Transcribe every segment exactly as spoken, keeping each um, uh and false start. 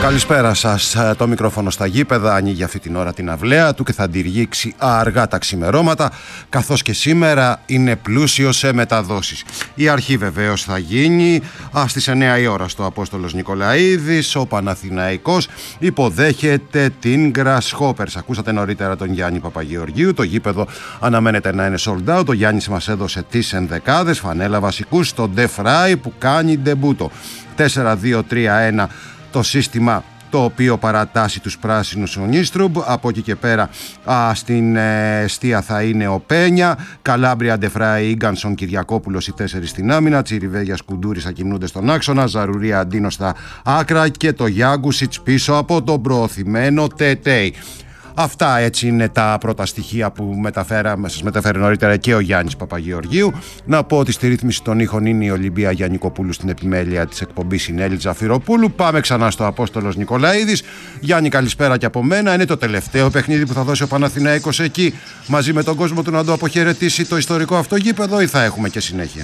Καλησπέρα σας. Το μικρόφωνο στα γήπεδα ανοίγει αυτή την ώρα την αυλαία του και θα αντιργήξει αργά τα ξημερώματα, καθώς και σήμερα είναι πλούσιο σε μεταδόσεις. Η αρχή βεβαίως θα γίνει στις εννιά η ώρα στο Απόστολος Νικολαίδης. Ο Παναθηναϊκός υποδέχεται την Grasshoppers. Ακούσατε νωρίτερα τον Γιάννη Παπαγεωργίου. Το γήπεδο αναμένεται να είναι sold out. Ο Γιάννης μας έδωσε τις ενδεκάδες, φανέλα βασικούς στον De Vrij που κάνει ντεμπούτο. τέσσερα δύο τρία ένα το σύστημα το οποίο παρατάσσει τους πράσινους ο Νίστρουμπ. Από εκεί και πέρα α, στην ε, εστία θα είναι ο Πένια, Καλάμπρια, De Vrij, Ίγκανσον, Κυριακόπουλος οι τέσσερις στην άμυνα, Τσιριβέγιας, Κουντούρης θα κινούνται στον άξονα, Ζαρουρία, Αντίνο στα άκρα και το Γιάγκουσιτς πίσω από τον προωθημένο Τετέι. Αυτά έτσι είναι τα πρώτα στοιχεία που μεταφέραμε, σας μεταφέρει νωρίτερα και ο Γιάννης Παπαγεωργίου. Να πω ότι στη ρύθμιση των ήχων είναι η Ολυμπία Γιαννικοπούλου, στην επιμέλεια της εκπομπής η Νέλη Τζαφυροπούλου. Πάμε ξανά στο Απόστολος Νικολαίδης. Γιάννη, καλησπέρα και από μένα. Είναι το τελευταίο παιχνίδι που θα δώσει ο Παναθηναϊκός εκεί, μαζί με τον κόσμο του, να το αποχαιρετήσει το ιστορικό αυτό γήπεδο, ή θα έχουμε και συνέχεια?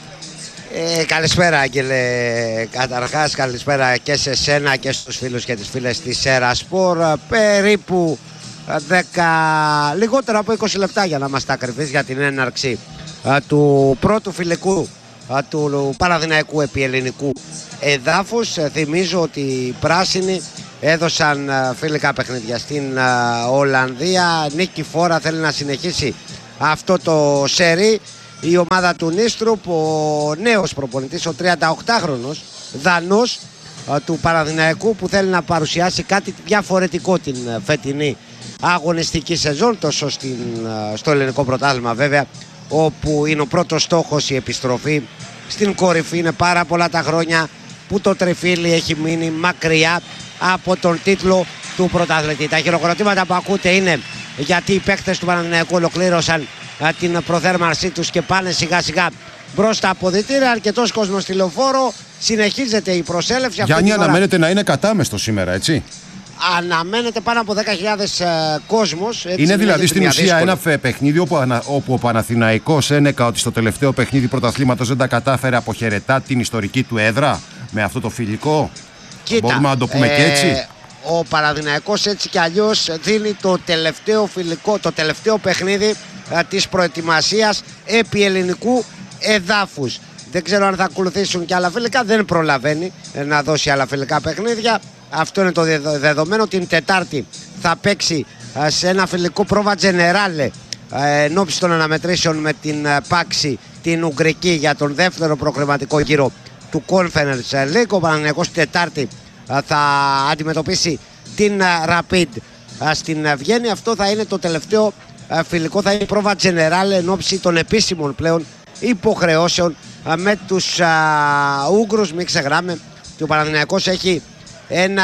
Ε, καλησπέρα, Άγγελε. Καταρχάς καλησπέρα και σε σένα και στους φίλους και τις φίλες της Σέρασπορ. Περίπου δέκα, λιγότερα από είκοσι λεπτά για να είμαστε ακριβείς, για την έναρξη α, του πρώτου φιλικού α, του Παναθηναϊκού επί ελληνικού εδάφους. Ε, θυμίζω ότι οι πράσινοι έδωσαν α, φιλικά παιχνίδια στην α, Ολλανδία. Νίκη Φόρα θέλει να συνεχίσει αυτό το σερί. Η ομάδα του Νίστρουπ, ο νέος προπονητής, ο τριανταοκτάχρονος Δανός α, του Παναθηναϊκού, που θέλει να παρουσιάσει κάτι διαφορετικό την φετινή αγωνιστική σεζόν, τόσο στην, α, στο ελληνικό πρωτάθλημα βέβαια, όπου είναι ο πρώτος στόχος η επιστροφή στην κορυφή. Είναι πάρα πολλά τα χρόνια που το τριφύλι έχει μείνει μακριά από τον τίτλο του πρωταθλητή. Τα χειροκροτήματα που ακούτε είναι γιατί οι παίκτες του Παναθηναϊκού ολοκλήρωσαν την προθέρμανσή τους και πάνε σιγά σιγά μπρος στα αποδυτήρια. Αρκετός κόσμος στη Λεωφόρο, συνεχίζεται η προσέλευση. Γιάννη, αναμένεται ώρα... να είναι κατάμεστο σήμερα, έτσι? Αναμένεται πάνω από δέκα χιλιάδες ε, κόσμος. Έτσι, είναι δηλαδή στην ουσία δύσκολη. Ένα παιχνίδι όπου, όπου ο Παναθηναϊκός ένεκα ότι στο τελευταίο παιχνίδι πρωταθλήματος δεν τα κατάφερε, αποχαιρετά την ιστορική του έδρα με αυτό το φιλικό? Κοίτα, μπορούμε να το πούμε ε... και έτσι? Ο Παναθηναϊκός έτσι κι αλλιώς δίνει το τελευταίο φιλικό, το τελευταίο παιχνίδι α, της προετοιμασίας επί ελληνικού εδάφους. Δεν ξέρω αν θα ακολουθήσουν και άλλα φιλικά, δεν προλαβαίνει να δώσει άλλα φιλικά παιχνίδια. Αυτό είναι το δεδομένο. Την Τετάρτη θα παίξει α, σε ένα φιλικό πρόβα τζενεράλε εν ώψη των αναμετρήσεων με την α, Πάξη την Ουγγρική για τον δεύτερο προκριματικό γύρο του Conference League. Ο Παναθηναϊκός την Τετάρτη α, θα αντιμετωπίσει την α, Rapid α, στην Βιέννη. Αυτό θα είναι το τελευταίο α, φιλικό, θα είναι πρόβα τζενεράλε εν ώψη των επίσημων πλέον υποχρεώσεων α, με τους α, Ούγγρους. Μην ξεχνάμε ότι ο Παναθηναϊκός έχει ένα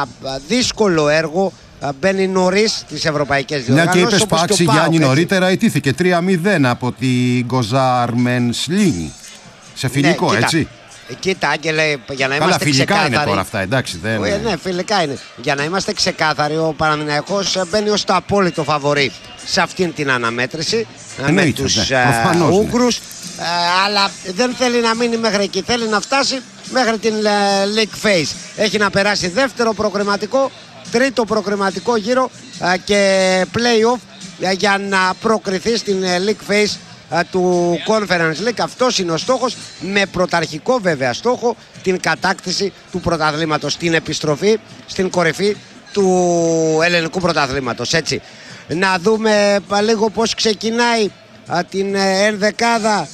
δύσκολο έργο, μπαίνει νωρίς στις ευρωπαϊκές διοργανώσεις. Μια και είπες Πάξη, Γιάννη, νωρίτερα ιτήθηκε τρία μηδέν από την Γκοζάρ Μενσλίνη σε φιλικό, ναι, έτσι? Κοίτα, Άγγελε, για να Καλά, είμαστε φιλικά ξεκάθαροι. Είναι τώρα αυτά, εντάξει, δεν ε, ναι, φιλικά είναι. Για να είμαστε ξεκάθαροι, ο Παναθηναϊκός μπαίνει ως το απόλυτο φαβορί σε αυτήν την αναμέτρηση ναι, με τους ναι, uh, Ούγγρους. Ναι. Uh, αλλά δεν θέλει να μείνει μέχρι εκεί. Θέλει να φτάσει μέχρι την uh, League Phase. Έχει να περάσει δεύτερο προκριματικό, τρίτο προκριματικό γύρο uh, και play-off uh, για να προκριθεί στην uh, League Phase του Conference League. Αυτός είναι ο στόχος, με πρωταρχικό βέβαια στόχο την κατάκτηση του πρωταθλήματος, την επιστροφή στην κορυφή του ελληνικού πρωταθλήματος. Έτσι, να δούμε λίγο πως ξεκινάει α, την ενδεκάδα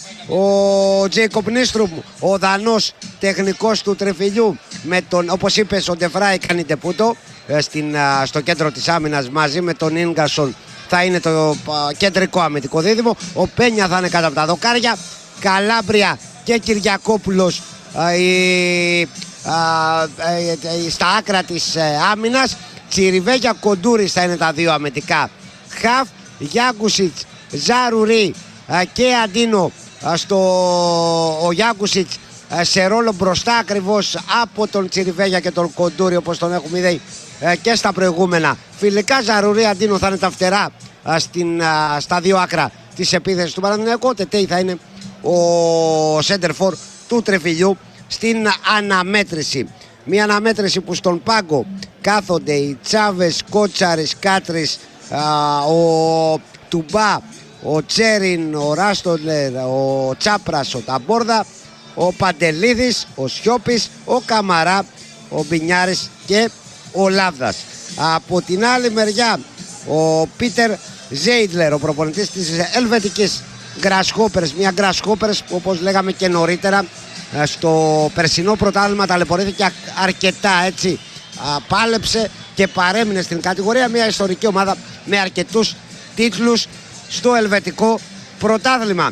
ο Τζέικοπ Νίστρουμ, ο Δανός τεχνικός του τριφυλιού, με τον, όπως είπες, ο De Vrij κάνει τεπούτο στην, α, στο κέντρο της άμυνας μαζί με τον Ίγκανσον. Θα είναι το α, κεντρικό αμυντικό δίδυμο. Ο Πένια θα είναι κάτω από τα δοκάρια. Καλάμπρια και Κυριακόπουλος α, η, α, α, στα άκρα της α, άμυνας. Τσιριβέγια, Κοντούρης θα είναι τα δύο αμυντικά χαφ. Γιάγκουσιτς, Ζαρουρί α, και Αντίνο α, στο ο Γιάγκουσιτς α, σε ρόλο μπροστά ακριβώς από τον Τσιριβέγια και τον Κοντούρη, όπως τον έχουμε δει και στα προηγούμενα φιλικά. Ζαρουρί, Αντίνο θα είναι τα φτερά α, στην, α, στα δύο άκρα της επίθεσης του Παναθηναϊκού. Τετέι θα είναι ο center for του τριφυλιού στην αναμέτρηση. Μια αναμέτρηση που στον πάγκο κάθονται οι Τσάβες, Κότσαρης, Κάτρης, α, ο Τουμπά, ο Τσέριν, ο Ράστονερ, ο Τσάπρας, ο Ταμπόρδα, ο Παντελίδης, ο Σιώπης, ο Καμαρά, ο Μπινιάρης και ο Λάβδας. Από την άλλη μεριά ο Πίτερ Ζέιντλερ, ο προπονητής της ελβετικής Grasshoppers, μια Grasshoppers που όπως λέγαμε και νωρίτερα στο περσινό πρωτάθλημα ταλαιπωρήθηκε αρκετά, έτσι, πάλεψε και παρέμεινε στην κατηγορία, μια ιστορική ομάδα με αρκετούς τίτλους στο ελβετικό πρωτάθλημα.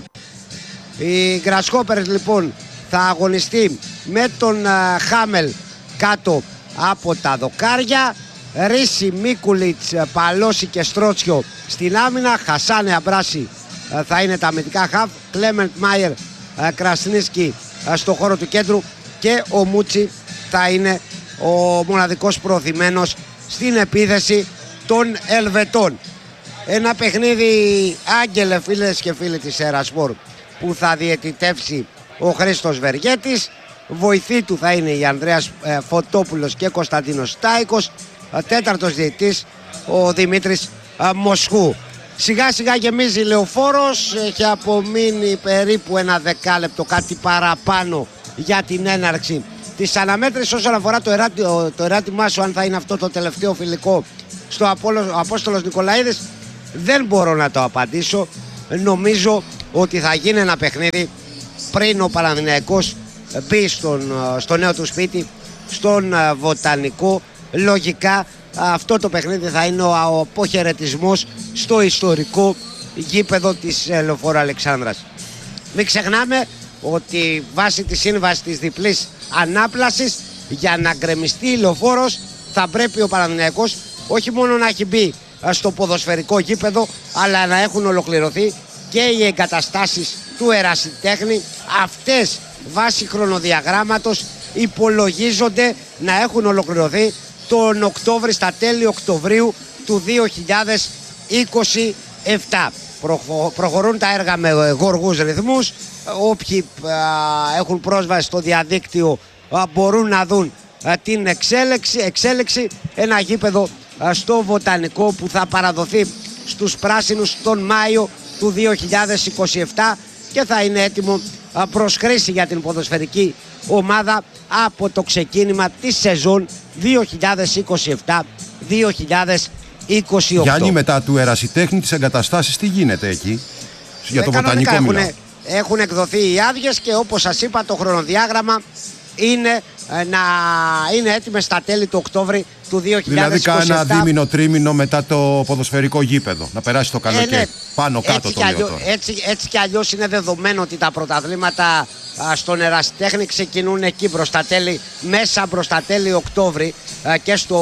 Η Grasshoppers λοιπόν θα αγωνιστεί με τον Χάμελ κάτω από τα δοκάρια, Ρίση, Μίκουλιτς, Παλώση και Στρότσιο στην άμυνα, Χασάνε, Αμπράση θα είναι τα αμυντικά χαφ, Κλέμεντ Μάιερ, Κρασνίσκι στο χώρο του κέντρου και ο Μούτσι θα είναι ο μοναδικός προωθημένος στην επίθεση των Ελβετών. Ένα παιχνίδι, άγγελε φίλες και φίλοι της Ερασπορ, που θα διαιτητεύσει ο Χρήστος Βεργέτης. Βοηθοί του θα είναι οι Ανδρέας Φωτόπουλος και Κωνσταντίνος Στάικος. Τέταρτος διαιτητής ο Δημήτρης Μοσχού. Σιγά σιγά γεμίζει Λεωφόρος, έχει απομείνει περίπου ένα δεκάλεπτο, κάτι παραπάνω για την έναρξη της αναμέτρησης. Όσον αφορά το, εράτη, το εράτημά σου αν θα είναι αυτό το τελευταίο φιλικό στο Απόλο, Απόστολος Νικολαίδης, δεν μπορώ να το απαντήσω. Νομίζω ότι θα γίνει ένα παιχνίδι πριν ο Παναθηναϊκός μπει στον, στο νέο του σπίτι, στον Βοτανικό. Λογικά αυτό το παιχνίδι θα είναι ο αποχαιρετισμός στο ιστορικό γήπεδο της Λεωφόρου Αλεξάνδρας. Μην ξεχνάμε ότι βάσει της σύμβασης της διπλής ανάπλασης, για να γκρεμιστεί η Λεωφόρος θα πρέπει ο Παναθηναϊκός όχι μόνο να έχει μπει στο ποδοσφαιρικό γήπεδο, αλλά να έχουν ολοκληρωθεί και οι εγκαταστάσεις του Ερασιτέχνη. Αυτές βάσει χρονοδιαγράμματος υπολογίζονται να έχουν ολοκληρωθεί τον Οκτώβρη, στα τέλη Οκτωβρίου του δύο χιλιάδες είκοσι επτά. Προχωρούν τα έργα με γοργούς ρυθμούς. Όποιοι α, έχουν πρόσβαση στο διαδίκτυο α, μπορούν να δουν α, την εξέλιξη, εξέλιξη. Ένα γήπεδο α, στο Βοτανικό που θα παραδοθεί στους πράσινους τον Μάιο του δύο χιλιάδες είκοσι επτά και θα είναι έτοιμο α, προς χρήση για την ποδοσφαιρική ομάδα από το ξεκίνημα της σεζόν δύο χιλιάδες είκοσι επτά δύο χιλιάδες είκοσι οκτώ. Γιάννη, μετά του Ερασιτέχνη τις εγκαταστάσεις τι γίνεται εκεί, για το ε, Βοτανικό έχουν, μιλάω. Έχουν εκδοθεί οι άδειες και όπως σας είπα το χρονοδιάγραμμα είναι να είναι έτοιμες στα τέλη του Οκτώβρη του δύο χιλιάδες είκοσι επτά. Δηλαδή κάνα δίμηνο, τρίμηνο μετά το ποδοσφαιρικό γήπεδο, να περάσει το καλοκαίρι. Ε, ναι. Πάνω κάτω έτσι το λέω τώρα. Έτσι, έτσι κι αλλιώς είναι δεδομένο ότι τα πρωταθλήματα α, στον Ερασιτέχνη ξεκινούν εκεί προς τα τέλη, μέσα προς τα τέλη Οκτώβρη α, και στο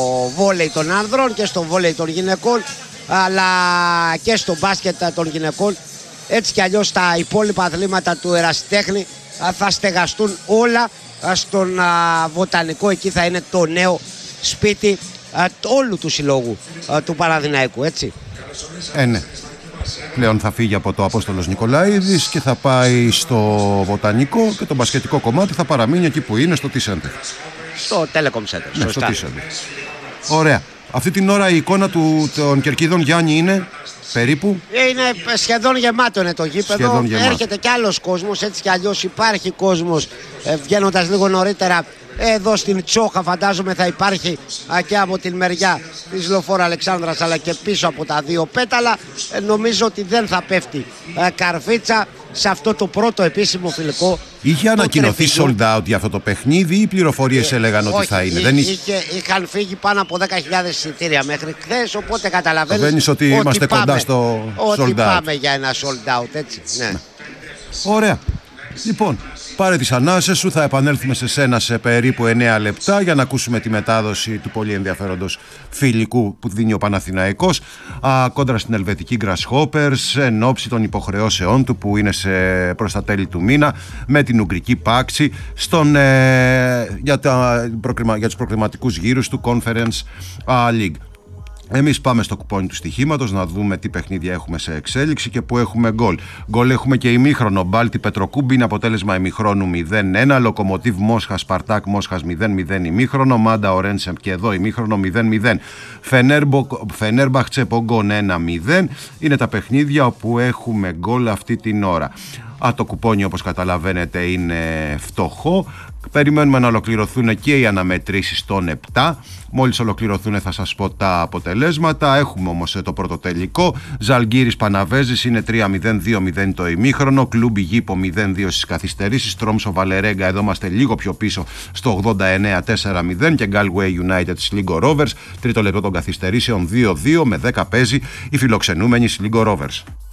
βόλεϊ των άνδρων και στο βόλεϊ των γυναικών, αλλά και στο μπάσκετ των γυναικών. Έτσι κι αλλιώς τα υπόλοιπα αθλήματα του Ερασιτέχνη α, θα στεγαστούν όλα α, στον α, Βοτανικό. Εκεί θα είναι το νέο σπίτι α, όλου του συλλόγου α, του Παναθηναϊκού, έτσι. Ε, ναι. Πλέον θα φύγει από το Απόστολος Νικολαίδης και θα πάει στο Βοτανικό και το μπασκετικό κομμάτι θα παραμείνει εκεί που είναι, στο T-Center. Στο Telecom Center, ναι, στο T-Center. Ωραία. Αυτή την ώρα η εικόνα του, των Κερκίδων, Γιάννη, είναι περίπου... Είναι σχεδόν γεμάτο είναι το γήπεδο. Έρχεται κι άλλος κόσμος, έτσι κι αλλιώς υπάρχει κόσμος. Ε, βγαίνοντας λίγο νωρίτερα εδώ στην Τσόχα, φαντάζομαι θα υπάρχει α, και από την μεριά της Λεωφόρου Αλεξάνδρας, αλλά και πίσω από τα δύο πέταλα. Ε, νομίζω ότι δεν θα πέφτει ε, καρφίτσα σε αυτό το πρώτο επίσημο φιλικό. Είχε ανακοινωθεί sold out για αυτό το παιχνίδι ή οι πληροφορίες ε, έλεγαν ότι όχι, θα είναι? Εί, δεν είχε, είχαν φύγει πάνω από δέκα χιλιάδες εισιτήρια μέχρι χθες, οπότε καταλαβαίνεις ότι, ότι είμαστε πάμε, κοντά στο ότι sold out. πάμε για ένα sold out, έτσι. Ναι. Ωραία. Λοιπόν, πάρε τις ανάσες σου, θα επανέλθουμε σε σένα σε περίπου εννέα λεπτά για να ακούσουμε τη μετάδοση του πολύ ενδιαφέροντος φιλικού που δίνει ο Παναθηναϊκός α, κόντρα στην ελβετική Grasshoppers εν ώψη των υποχρεώσεών του που είναι σε, προς τα τέλη του μήνα με την Ουγγρική Πάξη στον, ε, για, τα, για τους προκριματικούς γύρους του Conference α, League. Εμείς πάμε στο κουπόνι του στοιχήματος να δούμε τι παιχνίδια έχουμε σε εξέλιξη και που έχουμε γκολ. Γκολ έχουμε και ημίχρονο. Μπάλτι Πετροκούμπι είναι αποτέλεσμα ημιχρόνου μηδέν ένα. Λοκομοτίβ Μόσχα Σπαρτάκ Μόσχας μηδέν μηδέν ημίχρονο. Μάντα Ορένσεμ και εδώ ημίχρονο μηδέν μηδέν. Φενέρμπαχ Τσεπογκόν ένα μηδέν. Είναι τα παιχνίδια όπου έχουμε γκολ αυτή την ώρα. Α, το κουπόνι όπως καταλαβαίνετε είναι φτωχό. Περιμένουμε να ολοκληρωθούν και οι αναμετρήσεις των επτά. Μόλις ολοκληρωθούν θα σας πω τα αποτελέσματα. Έχουμε όμως το πρώτο τελικό. Ζαλγκύρης Παναβέζης είναι τρία μηδέν δύο μηδέν το ημίχρονο. Κλούμπι Γήπο μηδέν δύο στις καθυστερήσεις. Τρόμσο Βαλερέγκα, εδώ είμαστε λίγο πιο πίσω στο ογδόντα εννέα τέσσερα μηδέν. Και Galway United Sligo Rovers. Τρίτο λεπτό των καθυστερήσεων δύο δύο με δέκα παίζει η φιλοξενούμενη Sligo Rovers.